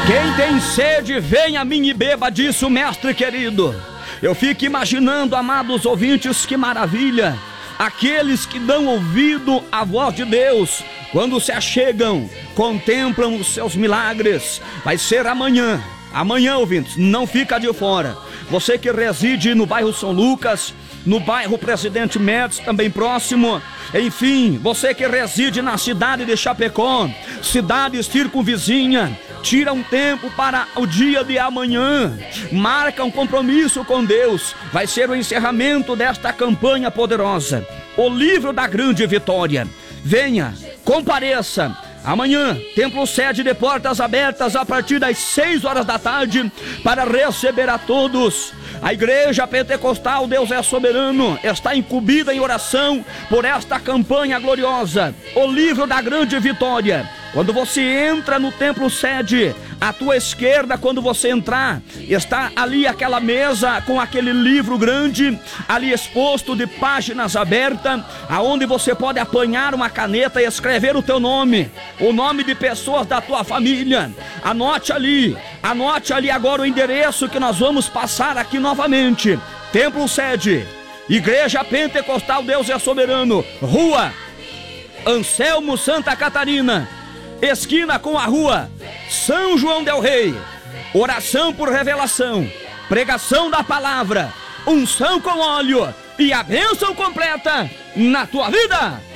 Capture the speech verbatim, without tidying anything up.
Quem tem sede, venha a mim e beba, disse o mestre querido. Eu fico imaginando, amados ouvintes, que maravilha. Aqueles que dão ouvido à voz de Deus, quando se achegam, contemplam os seus milagres. Vai ser amanhã, amanhã, ouvintes, não fica de fora. Você que reside no bairro São Lucas, no bairro Presidente Médici, também próximo, enfim, você que reside na cidade de Chapecó, cidade circunvizinha, tira um tempo para o dia de amanhã, marca um compromisso com Deus. Vai ser o encerramento desta campanha poderosa, o livro da grande vitória. Venha, compareça. Amanhã, templo sede de portas abertas a partir das seis horas da tarde para receber a todos. A igreja pentecostal Deus é Soberano está incumbida em oração por esta campanha gloriosa, o livro da grande vitória. Quando você entra no templo sede, à tua esquerda, quando você entrar, está ali aquela mesa com aquele livro grande, ali exposto de páginas abertas, aonde você pode apanhar uma caneta e escrever o teu nome, o nome de pessoas da tua família. Anote ali, anote ali agora o endereço que nós vamos passar aqui novamente. Templo sede, Igreja Pentecostal Deus é Soberano, Rua Anselmo Santa Catarina, esquina com a rua São João del Rei. Oração por revelação, pregação da palavra, unção com óleo e a bênção completa na tua vida.